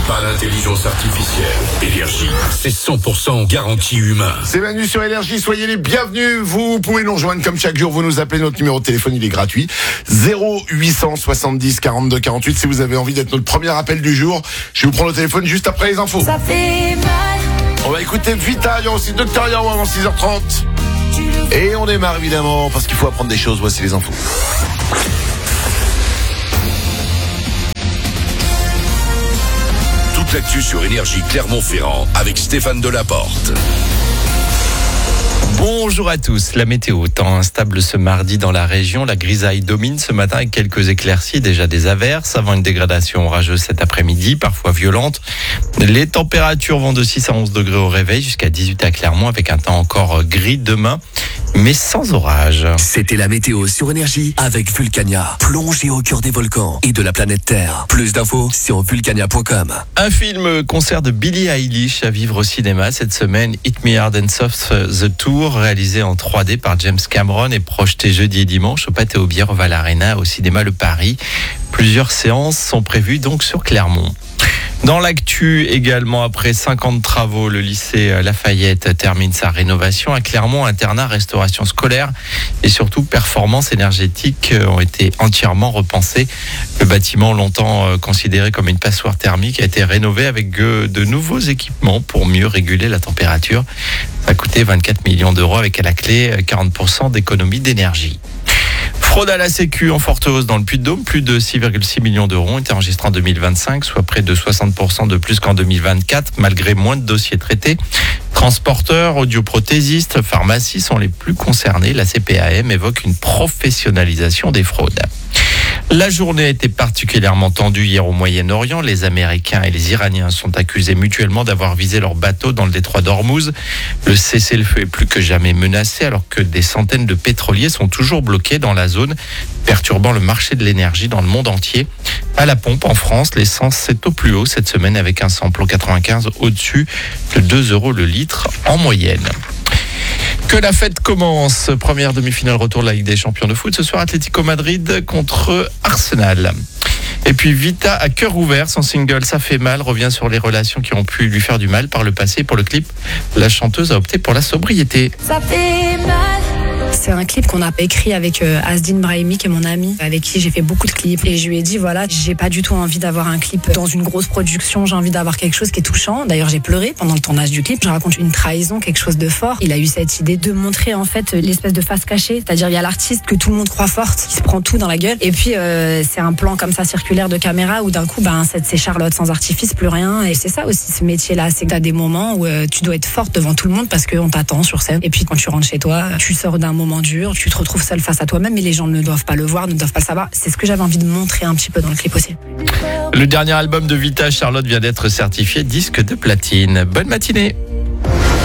Pas d'intelligence artificielle. Énergie, c'est 100% garantie humain. C'est Manu sur Énergie, soyez les bienvenus. Vous pouvez nous rejoindre comme chaque jour, vous nous appelez, notre numéro de téléphone, il est gratuit. 0870 42 48 si vous avez envie d'être notre premier appel du jour. Je vais vous prendre le téléphone juste après les infos. Ça fait mal. On va écouter Vita, il y aura aussi Dr Yao avant 6h30. Et on démarre évidemment parce qu'il faut apprendre des choses, voici les infos. Toute l'actu sur Énergie Clermont-Ferrand avec Stéphane Delaporte. Bonjour à tous. La météo, temps instable ce mardi dans la région. La grisaille domine ce matin avec quelques éclaircies, déjà des averses, avant une dégradation orageuse cet après-midi, parfois violente. Les températures vont de 6 à 11 degrés au réveil jusqu'à 18 à Clermont avec un temps encore gris demain, mais sans orage. C'était la météo sur Énergie avec Vulcania. Plongée au cœur des volcans et de la planète Terre. Plus d'infos sur vulcania.com. Un film-concert de Billie Eilish à vivre au cinéma cette semaine. Hit Me Hard and Soft The Tour, réalisé en 3D par James Cameron et projeté jeudi et dimanche au Pâté aux Bières au Val Arena au cinéma Le Paris. Plusieurs séances sont prévues donc sur Clermont. Dans l'actu également, après 5 ans de travaux, le lycée Lafayette termine sa rénovation. À Clermont, internat, restauration scolaire et surtout performance énergétique ont été entièrement repensés. Le bâtiment, longtemps considéré comme une passoire thermique, a été rénové avec de nouveaux équipements pour mieux réguler la température. Ça a coûté 24 millions d'euros avec à la clé 40% d'économie d'énergie. Fraude à la Sécu en forte hausse dans le Puy-de-Dôme. Plus de 6,6 millions d'euros ont été enregistrés en 2025, soit près de 60% de plus qu'en 2024, malgré moins de dossiers traités. Transporteurs, audioprothésistes, pharmacies sont les plus concernés. La CPAM évoque une professionnalisation des fraudes. La journée a été particulièrement tendue hier au Moyen-Orient. Les Américains et les Iraniens sont accusés mutuellement d'avoir visé leurs bateaux dans le détroit d'Ormuz. Le cessez-le-feu est plus que jamais menacé alors que des centaines de pétroliers sont toujours bloqués dans la zone, perturbant le marché de l'énergie dans le monde entier. À la pompe en France, l'essence est au plus haut cette semaine avec un samplon 95 au-dessus de 2 € le litre en moyenne. Que la fête commence. Première demi-finale retour de la Ligue des Champions de foot. Ce soir, Atlético Madrid contre Arsenal. Et puis Vita à cœur ouvert, son single Ça fait mal revient sur les relations qui ont pu lui faire du mal par le passé. Pour le clip, la chanteuse a opté pour la sobriété. Ça fait mal. C'est un clip qu'on a écrit avec Asdine Brahimi, qui est mon ami, avec qui j'ai fait beaucoup de clips. Et je lui ai dit, voilà, j'ai pas du tout envie d'avoir un clip dans une grosse production, j'ai envie d'avoir quelque chose qui est touchant. D'ailleurs, j'ai pleuré pendant le tournage du clip. Je raconte une trahison, quelque chose de fort. Il a eu cette idée de montrer en fait l'espèce de face cachée. C'est-à-dire, il y a l'artiste que tout le monde croit forte, qui se prend tout dans la gueule. Et puis, c'est un plan comme ça circulaire de caméra où d'un coup, c'est Charlotte sans artifice, plus rien. Et c'est ça aussi, ce métier-là. C'est que t'as des moments où tu dois être forte devant tout le monde parce qu'on t'attend sur scène. Et puis, quand tu rentres chez toi, tu sors d'un moment dur, tu te retrouves seul face à toi-même, mais les gens ne doivent pas le voir, ne doivent pas le savoir. C'est ce que j'avais envie de montrer un petit peu dans le clip aussi. Le dernier album de Vita, Charlotte, vient d'être certifié disque de platine. Bonne matinée.